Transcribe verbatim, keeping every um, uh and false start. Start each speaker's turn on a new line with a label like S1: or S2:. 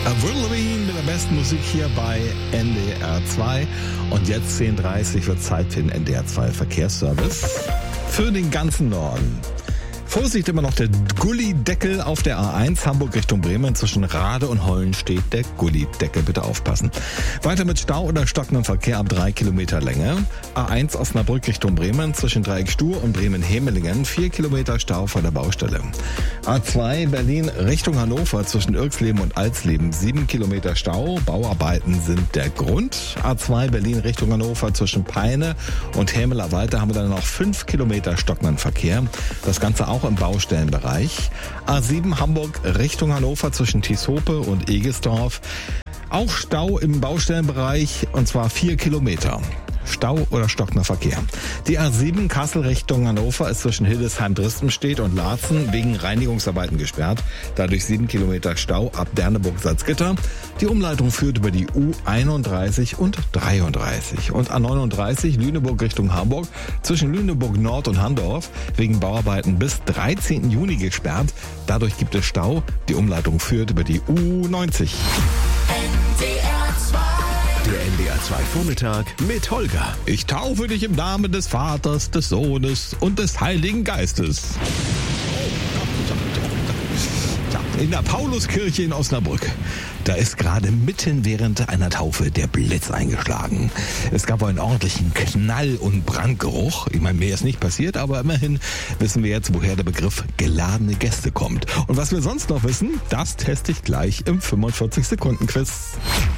S1: Avril Lavigne mit der besten Musik hier bei N D R zwei. Und jetzt zehn Uhr dreißig wird Zeit für den N D R zwei Verkehrsservice für den ganzen Norden. Vorsicht, immer noch der Gullideckel auf der A eins Hamburg Richtung Bremen. Zwischen Rade und Hollen steht der Gullideckel. Bitte aufpassen. Weiter mit Stau oder stockendem Verkehr ab drei Kilometer Länge. A eins Osnabrück Richtung Bremen. Zwischen Dreieck Stur und Bremen-Hemelingen. vier Kilometer Stau vor der Baustelle. A zwei Berlin Richtung Hannover. Zwischen Irxleben und Alsleben. sieben Kilometer Stau. Bauarbeiten sind der Grund. A zwei Berlin Richtung Hannover. Zwischen Peine und Hämeler weiter haben wir dann noch fünf Kilometer stockenden Verkehr. Das Ganze auch im Baustellenbereich. A sieben Hamburg Richtung Hannover zwischen Tieshope und Egesdorf. Auch Stau im Baustellenbereich, und zwar vier Kilometer. Stau oder stockender Verkehr. Die A sieben Kassel Richtung Hannover ist zwischen Hildesheim-Dristenstedt und Laatzen wegen Reinigungsarbeiten gesperrt. Dadurch sieben Kilometer Stau ab Derneburg-Salzgitter. Die Umleitung führt über die U einunddreißig und dreiunddreißig. Und A neununddreißig Lüneburg Richtung Hamburg zwischen Lüneburg Nord und Handorf wegen Bauarbeiten bis dreizehnten Juni gesperrt. Dadurch gibt es Stau. Die Umleitung führt über die U neunzig.
S2: Der N D R zwei Vormittag mit Holger.
S1: Ich taufe dich im Namen des Vaters, des Sohnes und des Heiligen Geistes. In der Pauluskirche in Osnabrück. Da ist gerade mitten während einer Taufe der Blitz eingeschlagen. Es gab einen ordentlichen Knall- und Brandgeruch. Ich meine, mehr ist nicht passiert, aber immerhin wissen wir jetzt, woher der Begriff geladene Gäste kommt. Und was wir sonst noch wissen, das teste ich gleich im fünfundvierzig Sekunden Quiz.